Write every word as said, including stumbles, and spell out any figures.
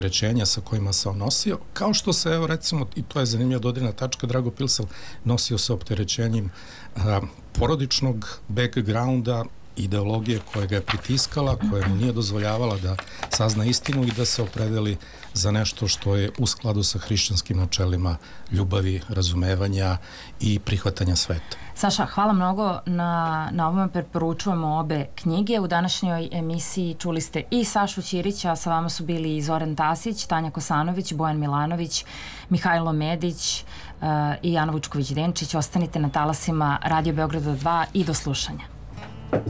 rečenja sa kojima se on nosio, kao što se, evo recimo, i to je zanimljiva dodirna tačka, Drago Pilsel nosio se opterećenjem a, porodičnog backgrounda, ideologije koja ga je pritiskala, koja mu nije dozvoljavala da sazna istinu i da se opredeli za nešto što je u skladu sa hrišćanskim načelima ljubavi, razumevanja i prihvatanja sveta. Saša, hvala mnogo na, na ovome, preporučujemo obe knjige. U današnjoj emisiji čuli ste i Sašu Ćirića, sa vama su bili i Zoran Tasić, Tanja Kosanović, Bojan Milanović, Mihajlo Medić uh, i Ana Vučković-Denčić. Ostanite na talasima Radio Beograda dva i do slušanja.